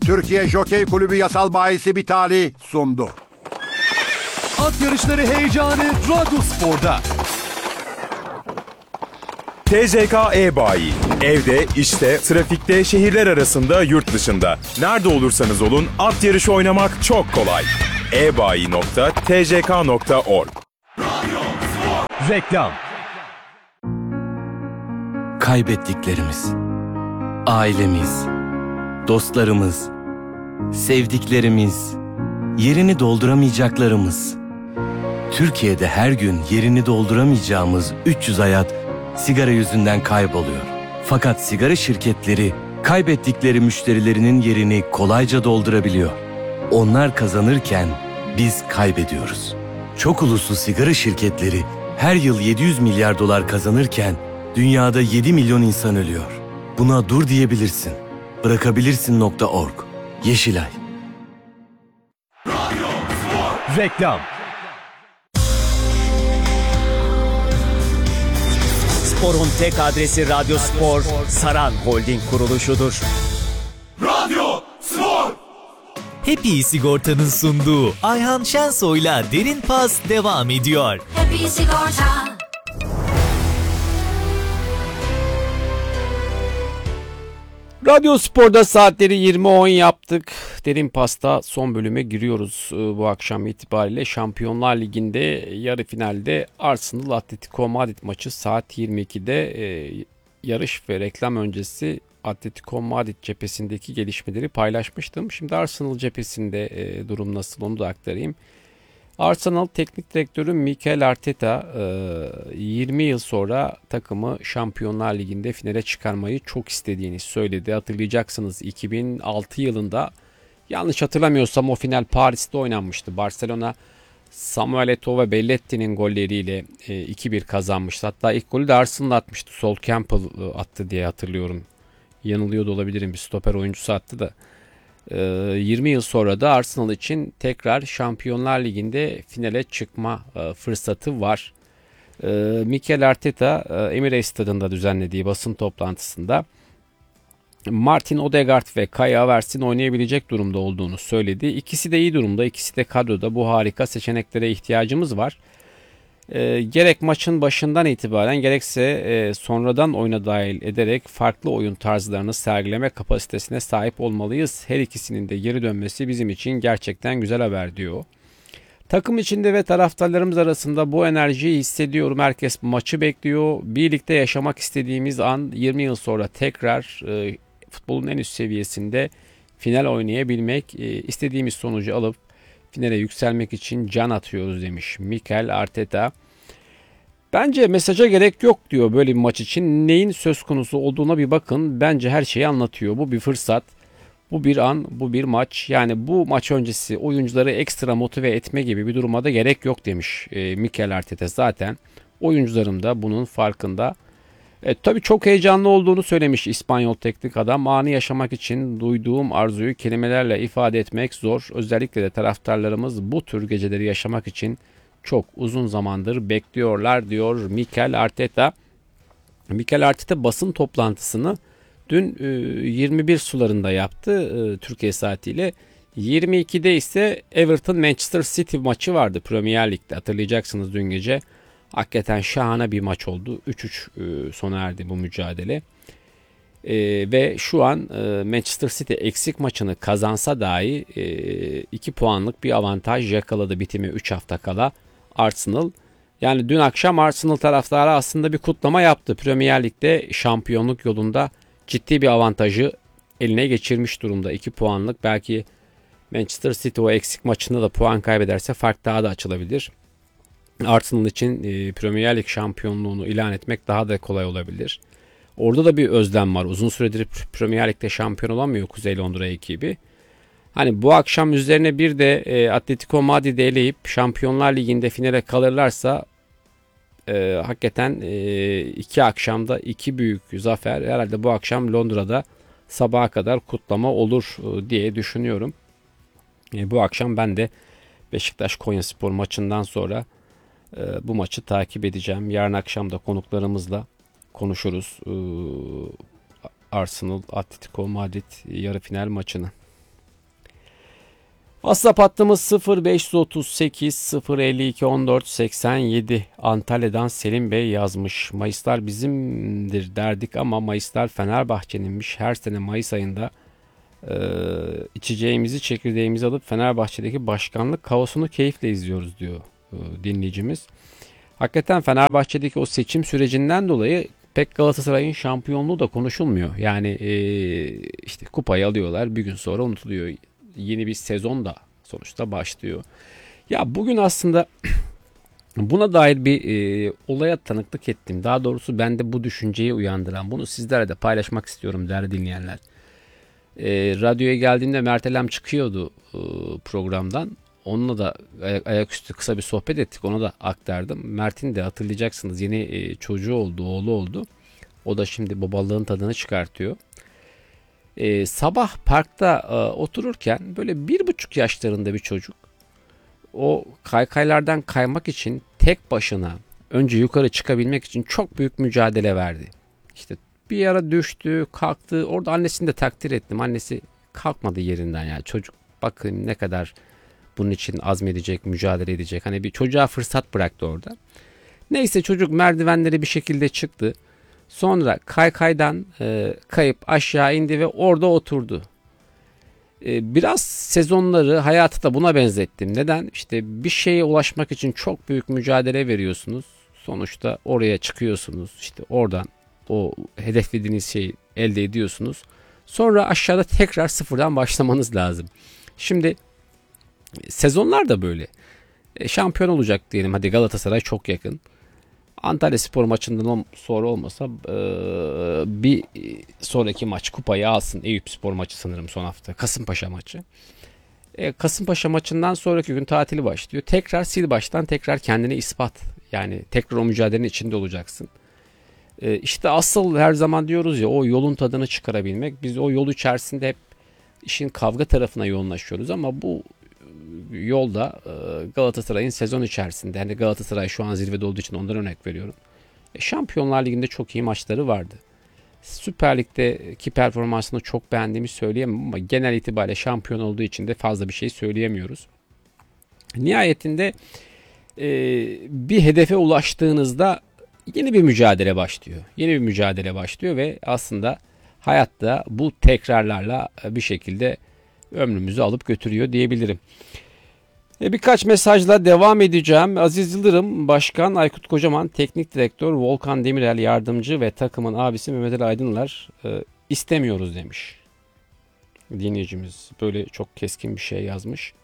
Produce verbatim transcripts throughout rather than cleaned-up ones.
Türkiye Jokey Kulübü Yasal Bayisi Bitali sundu. At yarışları heyecanı Radyospor'da. T J K E-Bayi. Evde, işte, trafikte, şehirler arasında, yurt dışında. Nerede olursanız olun at yarışı oynamak çok kolay. e bayi nokta t j k nokta org. Reklam. Kaybettiklerimiz, ailemiz, dostlarımız, sevdiklerimiz, yerini dolduramayacaklarımız. Türkiye'de her gün yerini dolduramayacağımız üç yüz hayat sigara yüzünden kayboluyor. Fakat sigara şirketleri kaybettikleri müşterilerinin yerini kolayca doldurabiliyor. Onlar kazanırken biz kaybediyoruz. Çok uluslu sigara şirketleri her yıl yedi yüz milyar dolar kazanırken dünyada yedi milyon insan ölüyor. Buna dur diyebilirsin. Bırakabilirsin nokta org. Yeşilay. Reklam. Spor'un tek adresi Radyospor, Saran Holding kuruluşudur. Radyo Spor. Happy Sigorta'nın sunduğu Ayhan Şensoy'la Derin Pas devam ediyor. Happy Sigorta. Radyo Spor'da saatleri yirmi on yaptık. Derin Pas'ta son bölüme giriyoruz bu akşam itibariyle. Şampiyonlar Ligi'nde yarı finalde Arsenal Atletico Madrid maçı saat yirmi ikide e, yarış ve reklam öncesi Atletico Madrid cephesindeki gelişmeleri paylaşmıştım. Şimdi Arsenal cephesinde e, durum nasıl onu da aktarayım. Arsenal Teknik Direktörü Mikel Arteta yirmi yıl sonra takımı Şampiyonlar Ligi'nde finale çıkarmayı çok istediğini söyledi. Hatırlayacaksınız iki bin altı yılında yanlış hatırlamıyorsam o final Paris'te oynanmıştı. Barcelona Samuel Eto'o ve Belletti'nin golleriyle iki bir kazanmıştı. Hatta ilk golü de Arsenal atmıştı. Sol Campbell attı diye hatırlıyorum. Yanılıyor da olabilirim, bir stoper oyuncusu attı da. yirmi yıl sonra da Arsenal için tekrar Şampiyonlar Ligi'nde finale çıkma fırsatı var. Mikel Arteta Emirates Stadı'nda düzenlediği basın toplantısında Martin Odegaard ve Kai Havertz'in oynayabilecek durumda olduğunu söyledi. İkisi de iyi durumda, ikisi de kadroda. Bu harika seçeneklere ihtiyacımız var. E, gerek maçın başından itibaren gerekse e, sonradan oyuna dahil ederek farklı oyun tarzlarını sergileme kapasitesine sahip olmalıyız. Her ikisinin de geri dönmesi bizim için gerçekten güzel haber diyor. Takım içinde ve taraftarlarımız arasında bu enerjiyi hissediyorum. Herkes maçı bekliyor. Birlikte yaşamak istediğimiz an yirmi yıl sonra tekrar e, futbolun en üst seviyesinde final oynayabilmek, e, istediğimiz sonucu alıp finale yükselmek için can atıyoruz demiş Mikel Arteta. Bence mesaja gerek yok diyor böyle bir maç için. Neyin söz konusu olduğuna bir bakın. Bence her şeyi anlatıyor. Bu bir fırsat. Bu bir an, bu bir maç. Yani bu maç öncesi oyuncuları ekstra motive etme gibi bir duruma da gerek yok demiş e, Mikel Arteta. Zaten oyuncularım da bunun farkında. E, tabii çok heyecanlı olduğunu söylemiş İspanyol teknik adam. Anı yaşamak için duyduğum arzuyu kelimelerle ifade etmek zor. Özellikle de taraftarlarımız bu tür geceleri yaşamak için çok uzun zamandır bekliyorlar diyor Mikel Arteta. Mikel Arteta basın toplantısını dün e, yirmi bir sularında yaptı e, Türkiye saatiyle. yirmi ikide ise Everton Manchester City maçı vardı Premier Lig'de, hatırlayacaksınız dün gece. Hakikaten şahane bir maç oldu. üç üç e, sona erdi bu mücadele. E, ve şu an e, Manchester City eksik maçını kazansa dahi iki e, puanlık bir avantaj yakaladı bitimi üç hafta kala Arsenal. Yani dün akşam Arsenal taraftarı aslında bir kutlama yaptı. Premier Lig'de şampiyonluk yolunda ciddi bir avantajı eline geçirmiş durumda. iki puanlık, belki Manchester City o eksik maçında da puan kaybederse fark daha da açılabilir. Arsenal için e, Premier Lig şampiyonluğunu ilan etmek daha da kolay olabilir. Orada da bir özlem var. Uzun süredir Premier Lig'de şampiyon olamıyor Kuzey Londra ekibi. Hani bu akşam üzerine bir de e, Atletico Madrid'i eleyip Şampiyonlar Ligi'nde finale kalırlarsa e, hakikaten e, iki akşamda iki büyük zafer. Herhalde bu akşam Londra'da sabaha kadar kutlama olur e, diye düşünüyorum. E, bu akşam ben de Beşiktaş Konyaspor maçından sonra e, bu maçı takip edeceğim. Yarın akşam da konuklarımızla konuşuruz. E, Arsenal Atletico Madrid yarı final maçını. WhatsApp hattımız sıfır beş otuz sekiz sıfır elli iki on dört seksen yedi. Antalya'dan Selim Bey yazmış. Mayıslar bizimdir derdik ama Mayıslar Fenerbahçe'ninmiş. Her sene Mayıs ayında e, içeceğimizi, çekirdeğimizi alıp Fenerbahçe'deki başkanlık kaosunu keyifle izliyoruz diyor e, dinleyicimiz. Hakikaten Fenerbahçe'deki o seçim sürecinden dolayı pek Galatasaray'ın şampiyonluğu da konuşulmuyor. Yani e, işte kupayı alıyorlar, bir gün sonra unutuluyor. Yeni bir sezon da sonuçta başlıyor. Ya bugün aslında buna dair bir e, olaya tanıklık ettim. Daha doğrusu bende bu düşünceyi uyandıran, bunu sizlerle de paylaşmak istiyorum değerli dinleyenler. E, radyoya geldiğimde Mert Elem çıkıyordu e, programdan. Onunla da ayak, ayaküstü kısa bir sohbet ettik. Ona da aktardım. Mert'in de hatırlayacaksınız yeni e, çocuğu oldu, oğlu oldu. O da şimdi babalığın tadını çıkartıyor. Ee, sabah parkta e, otururken böyle bir buçuk yaşlarında bir çocuk o kaykaylardan kaymak için tek başına önce yukarı çıkabilmek için çok büyük mücadele verdi. İşte bir ara düştü, kalktı. Orada annesini de takdir ettim. Annesi kalkmadı yerinden yani. Çocuk bakın ne kadar bunun için azmedecek, mücadele edecek. Hani bir çocuğa fırsat bıraktı orada. Neyse çocuk merdivenleri bir şekilde çıktı. Sonra kaykaydan e, kayıp aşağı indi ve orada oturdu. E, biraz sezonları, hayatı da buna benzettim. Neden? İşte bir şeye ulaşmak için çok büyük mücadele veriyorsunuz. Sonuçta oraya çıkıyorsunuz. İşte oradan o hedeflediğiniz şeyi elde ediyorsunuz. Sonra aşağıda tekrar sıfırdan başlamanız lazım. Şimdi sezonlar da böyle. E, şampiyon olacak diyelim. Hadi Galatasaray çok yakın. Antalyaspor maçından sonra olmasa e, bir sonraki maç kupayı alsın. Eyüpspor maçı sanırım son hafta. Kasımpaşa maçı. E, Kasımpaşa maçından sonraki gün tatili başlıyor. Tekrar sil baştan tekrar kendini ispat. Yani tekrar o mücadelenin içinde olacaksın. E, işte asıl her zaman diyoruz ya o yolun tadını çıkarabilmek. Biz o yol içerisinde hep işin kavga tarafına yoğunlaşıyoruz ama bu yolda Galatasaray'ın sezon içerisinde, yani Galatasaray şu an zirvede olduğu için ondan örnek veriyorum. Şampiyonlar Ligi'nde çok iyi maçları vardı. Süper Lig'deki performansını çok beğendiğimi söyleyemem ama genel itibariyle şampiyon olduğu için de fazla bir şey söyleyemiyoruz. Nihayetinde bir hedefe ulaştığınızda yeni bir mücadele başlıyor. Yeni bir mücadele başlıyor ve aslında hayatta bu tekrarlarla bir şekilde ömrümüzü alıp götürüyor diyebilirim. E birkaç mesajla devam edeceğim. Aziz Yıldırım, Başkan Aykut Kocaman, Teknik Direktör Volkan Demirel, Yardımcı ve takımın abisi Mehmet Ali Aydınlar e, istemiyoruz demiş. Dinleyicimiz böyle çok keskin bir şey yazmış.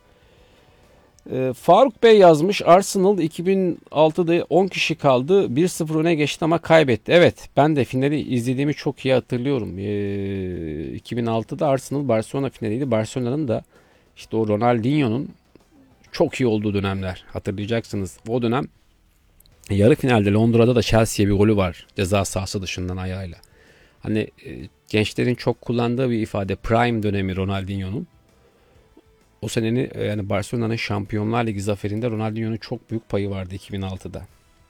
E, Faruk Bey yazmış. Arsenal iki bin altıda on kişi kaldı. bir sıfır öne geçti ama kaybetti. Evet, ben de finali izlediğimi çok iyi hatırlıyorum. E, iki bin altıda Arsenal Barcelona finaliydi. Barcelona'nın da işte o Ronaldinho'nun çok iyi olduğu dönemler. Hatırlayacaksınız. O dönem yarı finalde Londra'da da Chelsea'ye bir golü var. Ceza sahası dışından ayağıyla. Hani e, gençlerin çok kullandığı bir ifade. Prime dönemi Ronaldinho'nun. O senenin yani Barcelona'nın Şampiyonlar Ligi zaferinde Ronaldinho'nun çok büyük payı vardı iki bin altıda.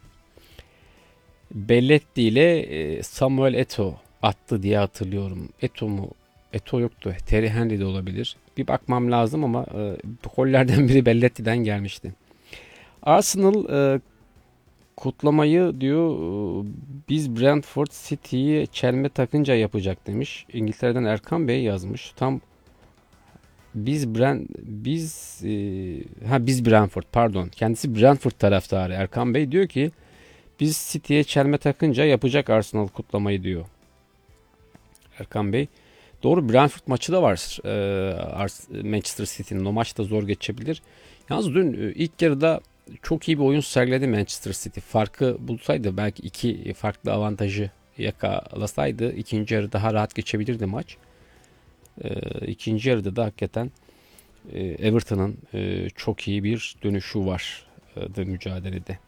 Belletti ile e, Samuel Eto'o attı diye hatırlıyorum. Eto'o mu? Eto'o yoktu. Terry Henry de olabilir. Bir bakmam lazım ama e, gollerden biri Belletti'den gelmişti. Arsenal e, kutlamayı diyor e, biz Brentford City'yi çelme takınca yapacak demiş. İngiltere'den Erkan Bey yazmış. Tam biz Brent biz e, ha biz Brentford pardon. Kendisi Brentford taraftarı. Erkan Bey diyor ki biz City'ye çelme takınca yapacak Arsenal kutlamayı diyor. Erkan Bey. Doğru, Brentford maçı da var ee, Manchester City'nin. O maç da zor geçebilir. Yalnız dün ilk yarıda çok iyi bir oyun sergiledi Manchester City. Farkı bulsaydı belki iki farklı avantajı yakalasaydı ikinci yarı daha rahat geçebilirdi maç. Ee, ikinci yarıda da hakikaten e, Everton'ın e, çok iyi bir dönüşü var e, mücadelede.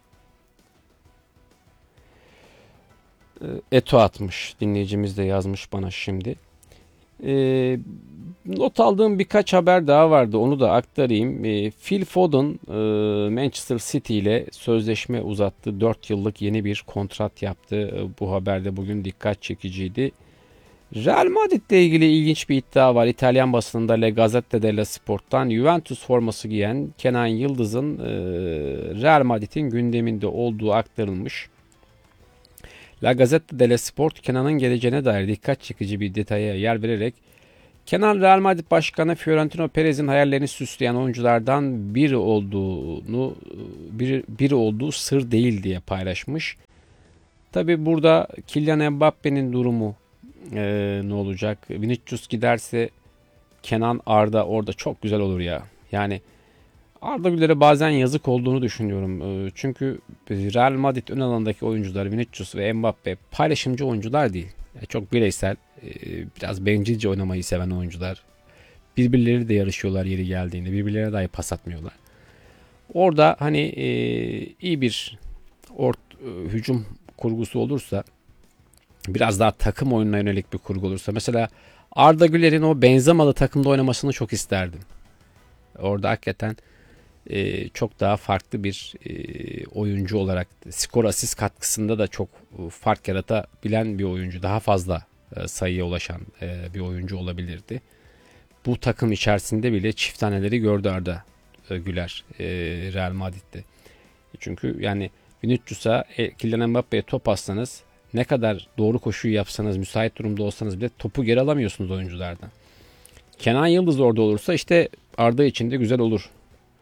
E, Eto atmış. Dinleyicimiz de yazmış bana şimdi. E, not aldığım birkaç haber daha vardı. Onu da aktarayım. E, Phil Foden e, Manchester City ile sözleşme uzattı. dört yıllık yeni bir kontrat yaptı. E, bu haberde bugün dikkat çekiciydi. Real Madrid'le ilgili ilginç bir iddia var. İtalyan basınında Le Gazzetta dello Sport'tan Juventus forması giyen Kenan Yıldız'ın e, Real Madrid'in gündeminde olduğu aktarılmış. La Gazzetta dello Sport, Kenan'ın geleceğine dair dikkat çekici bir detaya yer vererek Kenan, Real Madrid Başkanı Florentino Perez'in hayallerini süsleyen oyunculardan biri olduğunu biri, biri olduğu sır değil diye paylaşmış. Tabi burada Kylian Mbappe'nin durumu e, ne olacak? Vinicius giderse Kenan, Arda orada çok güzel olur ya. Yani Arda Güler'e bazen yazık olduğunu düşünüyorum. E, çünkü Real Madrid ön alandaki oyuncular Vinicius ve Mbappe paylaşımcı oyuncular değil. Yani çok bireysel, e, biraz bencilce oynamayı seven oyuncular. Birbirleri de yarışıyorlar yeri geldiğinde. Birbirlerine dahi pas atmıyorlar. Orada hani e, iyi bir ort, e, hücum kurgusu olursa, biraz daha takım oyununa yönelik bir kurgu olursa, mesela Arda Güler'in o Benzemalı takımda oynamasını çok isterdim. Orada hakikaten e, çok daha farklı bir e, oyuncu olarak skor asist katkısında da çok e, fark yaratabilen bir oyuncu. Daha fazla e, sayıya ulaşan e, bir oyuncu olabilirdi. Bu takım içerisinde bile çift taneleri gördü Arda e, Güler e, Real Madrid'de. Çünkü yani Vinicius'a, e, Kylian Mbappe'ye top atsanız, ne kadar doğru koşuyu yapsanız, müsait durumda olsanız bile topu geri alamıyorsunuz oyunculardan. Kenan Yıldız orada olursa işte Arda için de güzel olur.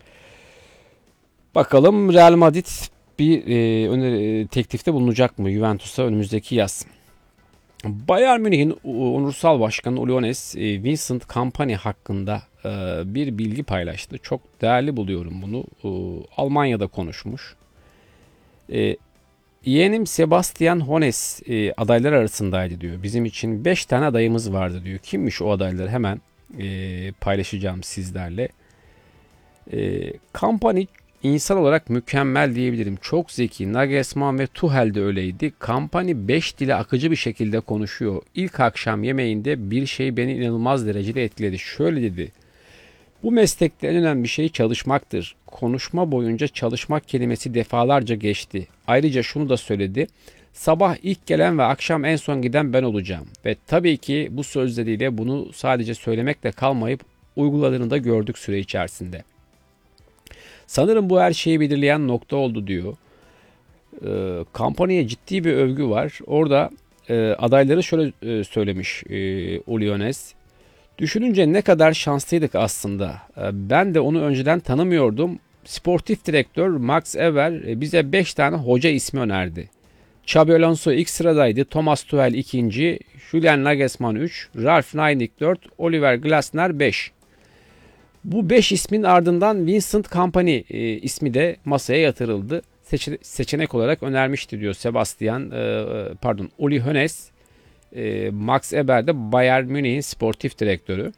Bakalım Real Madrid bir e, öneri, teklifte bulunacak mı Juventus'a önümüzdeki yaz? Bayern Münih'in onursal başkanı Uli Hoeneß, e, Vincent Kompany hakkında e, bir bilgi paylaştı. Çok değerli buluyorum bunu. E, Almanya'da konuşmuş. E, Yeğenim Sebastian Hoeneß e, adaylar arasındaydı diyor. Bizim için beş tane adayımız vardı diyor. Kimmiş o adayları, hemen e, paylaşacağım sizlerle. E, Kompany insan olarak mükemmel diyebilirim. Çok zeki. Nagelsmann ve Tuchel de öyleydi. Kompany beş dile akıcı bir şekilde konuşuyor. İlk akşam yemeğinde bir şey beni inanılmaz derecede etkiledi. Şöyle dedi: bu meslekte en önemli şey çalışmaktır. Konuşma boyunca çalışmak kelimesi defalarca geçti. Ayrıca şunu da söyledi: sabah ilk gelen ve akşam en son giden ben olacağım. Ve tabii ki bu sözleriyle bunu sadece söylemekle kalmayıp uyguladığını da gördük süre içerisinde. Sanırım bu her şeyi belirleyen nokta oldu diyor. E, kampanyaya ciddi bir övgü var. Orada e, adayları şöyle e, söylemiş e, Uli Hoeneß. Düşününce ne kadar şanslıydık aslında. Ben de onu önceden tanımıyordum. Sportif direktör Max Eber bize beş tane hoca ismi önerdi. Xabi Alonso ilk sıradaydı. Thomas Tuchel ikinci. Julian Nagelsmann üç. Ralf Rangnick dört. Oliver Glasner beş. Bu beş ismin ardından Vincent Kompany e, ismi de masaya yatırıldı. Seçe- seçenek olarak önermişti diyor Sebastian, e, pardon Uli Hoeneß. E, Max Eber de Bayern Münih'in sportif direktörü.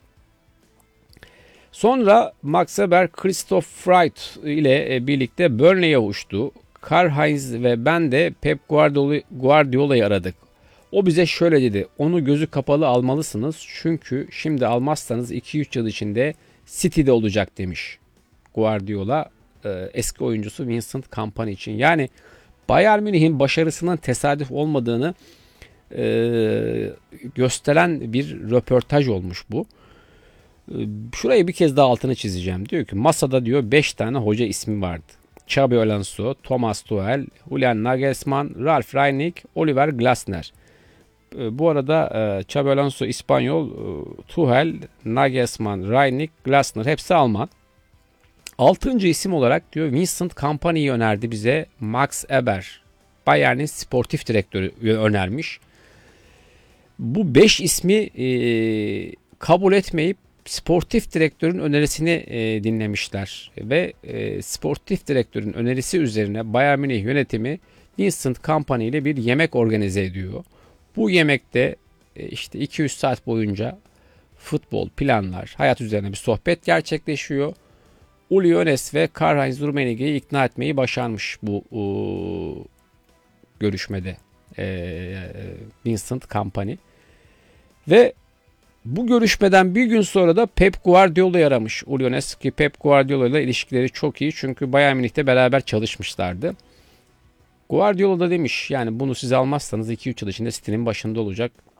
Sonra Max Eber Christoph Freud ile birlikte Burnley'e uçtu. Karl-Heinz ve ben de Pep Guardiola, Guardiola'yı aradık. O bize şöyle dedi: onu gözü kapalı almalısınız çünkü şimdi almazsanız iki üç yıl içinde City'de olacak demiş Guardiola eski oyuncusu Vincent Kompany için. Yani Bayern Münih'in başarısının tesadüf olmadığını e, gösteren bir röportaj olmuş bu. E, şurayı bir kez daha altını çizeceğim. Diyor ki masada diyor beş tane hoca ismi vardı. Xabi Alonso, Thomas Tuchel, Julian Nagelsmann, Ralf Rangnick, Oliver Glasner. E, bu arada e, Xabi Alonso İspanyol, e, Tuchel, Nagelsmann, Rangnick, Glasner hepsi Alman. Altıncı isim olarak diyor Vincent Kompany'yi önerdi bize Max Eber. Bayern'in sportif direktörü önermiş. Bu beş ismi e, kabul etmeyip sportif direktörün önerisini e, dinlemişler. Ve e, sportif direktörün önerisi üzerine Bayern Münih yönetimi Vincent Kompany ile bir yemek organize ediyor. Bu yemekte e, işte iki üç saat boyunca futbol, planlar, hayat üzerine bir sohbet gerçekleşiyor. Uli Hoeneß ve Karl-Heinz Rummenigge'yi ikna etmeyi başarmış bu e, görüşmede e, Vincent Kompany. Ve bu görüşmeden bir gün sonra da Pep Guardiola'yı aramış Uli Hoeneß, ki Pep Guardiola ile ilişkileri çok iyi çünkü Bayern Münih'te beraber çalışmışlardı. Guardiola da demiş yani bunu siz almazsanız iki üç yıl içinde City'nin başında olacak.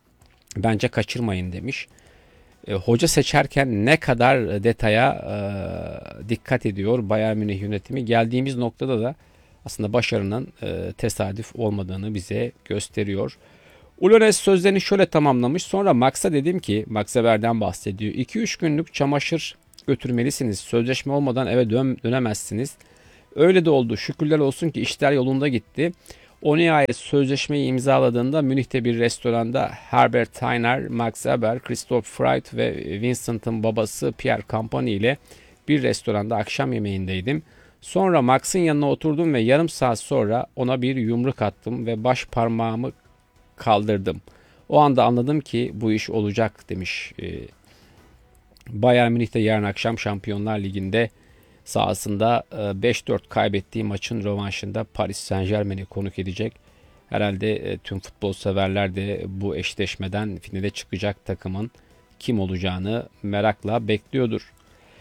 Bence kaçırmayın demiş. E, hoca seçerken ne kadar detaya e, dikkat ediyor Bayern Münih yönetimi. Geldiğimiz noktada da aslında başarının e, tesadüf olmadığını bize gösteriyor. Ulones sözlerini şöyle tamamlamış. Sonra Max'a dedim ki, Max Eber'den bahsediyor. iki üç günlük çamaşır götürmelisiniz. Sözleşme olmadan eve dön- dönemezsiniz. Öyle de oldu. Şükürler olsun ki işler yolunda gitti. O nihayet sözleşmeyi imzaladığında Münih'te bir restoranda Herbert Tainer, Max Eber, Christoph Freud ve Vincent'ın babası Pierre Campani ile bir restoranda akşam yemeğindeydim. Sonra Max'ın yanına oturdum ve yarım saat sonra ona bir yumruk attım ve baş parmağımı kaldırdım. O anda anladım ki bu iş olacak demiş. Bayern Münih'te yarın akşam Şampiyonlar Ligi'nde sahasında beş dört kaybettiği maçın rövanşında Paris Saint-Germain'i konuk edecek. Herhalde tüm futbol severler de bu eşleşmeden finale çıkacak takımın kim olacağını merakla bekliyordur.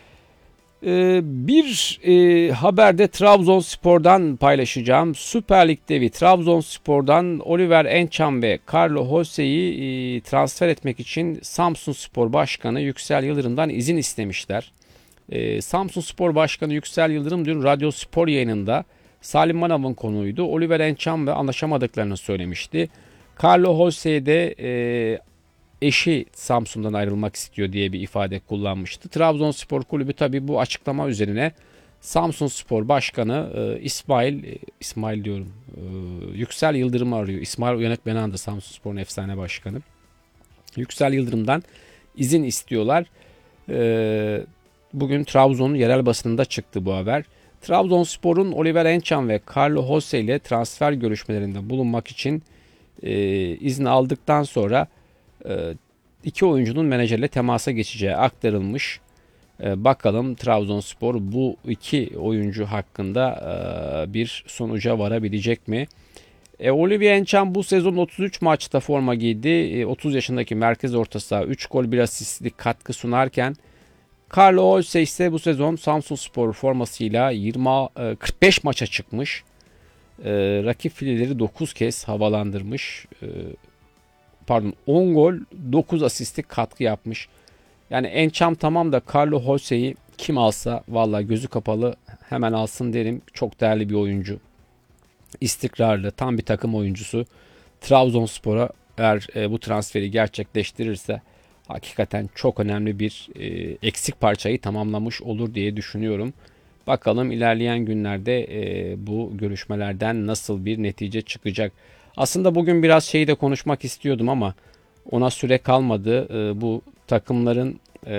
Bir haberde Trabzonspor'dan paylaşacağım. Süper Lig devi Trabzonspor'dan Oliver Encham ve Carlo Jose'yi transfer etmek için Samsunspor Başkanı Yüksel Yıldırım'dan izin istemişler. Samsunspor Başkanı Yüksel Yıldırım dün Radyo Spor yayınında Salim Manav'ın konuğuydu. Oliver Encham ve anlaşamadıklarını söylemişti. Carlo Jose de e, eşi Samsun'dan ayrılmak istiyor diye bir ifade kullanmıştı. Trabzonspor Kulübü tabii bu açıklama üzerine Samsunspor Başkanı e, İsmail e, İsmail diyorum e, Yüksel Yıldırım'ı arıyor. İsmail Uyanık Benan da Samsunspor'un efsane başkanı. Yüksel Yıldırım'dan izin istiyorlar. E, bugün Trabzon'un yerel basınında çıktı bu haber. Trabzonspor'un Oliver Encham ve Carlo Jose ile transfer görüşmelerinde bulunmak için e, izin aldıktan sonra e, iki oyuncunun menajerle temasa geçeceği aktarılmış. E, bakalım Trabzonspor bu iki oyuncu hakkında e, bir sonuca varabilecek mi? E, Oliver Encham bu sezon otuz üç maçta forma giydi. E, otuz yaşındaki merkez orta saha üç gol bir asistlik katkı sunarken Carlo Jose ise bu sezon Samsunspor formasıyla yirmi kırk beş maça çıkmış. E, rakip fileleri dokuz kez havalandırmış. E, pardon on gol dokuz asistlik katkı yapmış. Yani Encham tamam da Carlo Jose'yi kim alsa vallahi gözü kapalı hemen alsın derim. Çok değerli bir oyuncu. İstikrarlı, tam bir takım oyuncusu. Trabzonspor'a eğer e, bu transferi gerçekleştirirse hakikaten çok önemli bir e, eksik parçayı tamamlamış olur diye düşünüyorum. Bakalım ilerleyen günlerde e, bu görüşmelerden nasıl bir netice çıkacak. Aslında bugün biraz şeyi de konuşmak istiyordum ama ona süre kalmadı. E, bu takımların e,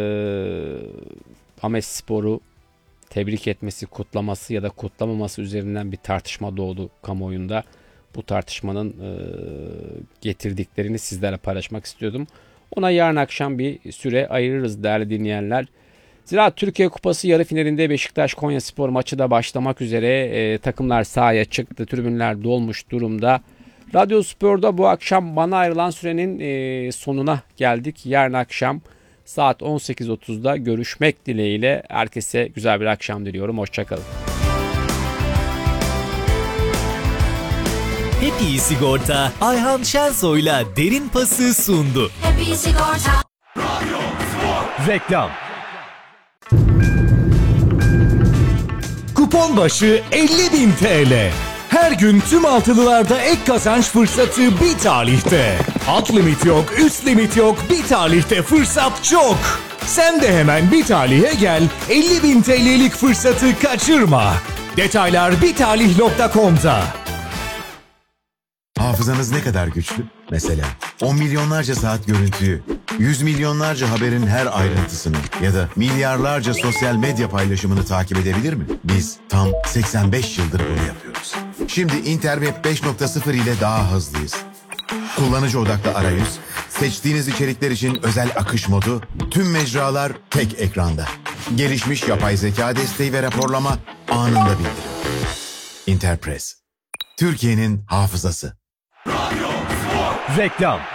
Amespor'u tebrik etmesi, kutlaması ya da kutlamaması üzerinden bir tartışma doğdu kamuoyunda. Bu tartışmanın e, getirdiklerini sizlerle paylaşmak istiyordum. Ona yarın akşam bir süre ayırırız değerli dinleyenler. Zira Türkiye Kupası yarı finalinde Beşiktaş Konyaspor maçı da başlamak üzere. E, takımlar sahaya çıktı. Tribünler dolmuş durumda. Radyo Spor'da bu akşam bana ayrılan sürenin e, sonuna geldik. Yarın akşam saat on sekiz otuzda görüşmek dileğiyle herkese güzel bir akşam diliyorum. Hoşçakalın. Happy Sigorta Ayhan Şensoy'la Derin Pas'ı sundu. Happy Sigorta. Reklam. Kupon başı elli bin T L. Her gün tüm altılılarda ek kazanç fırsatı bir talihte. Alt limit yok, üst limit yok, bir talihte fırsat çok. Sen de hemen bir talihe gel, elli bin T L'lik fırsatı kaçırma. Detaylar bitalih nokta com'da. Hafızanız ne kadar güçlü? Mesela on milyonlarca saat görüntüyü, yüz milyonlarca haberin her ayrıntısını ya da milyarlarca sosyal medya paylaşımını takip edebilir mi? Biz tam seksen beş yıldır bunu yapıyoruz. Şimdi Interweb beş nokta sıfır ile daha hızlıyız. Kullanıcı odaklı arayüz, seçtiğiniz içerikler için özel akış modu, tüm mecralar tek ekranda. Gelişmiş yapay zeka desteği ve raporlama anında bildiriyor. Interpress, Türkiye'nin hafızası. Reklam.